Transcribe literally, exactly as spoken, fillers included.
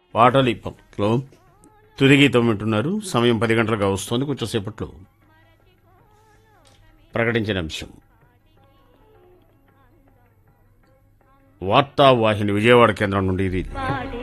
పాటలీపంలో తుది గీతం వింటున్నారు. సమయం పది గంటలుగా వస్తోంది. కొంచెం సేపట్లో ప్రకటించిన అంశం వార్తావాహిని విజయవాడ కేంద్రం నుండి ఇది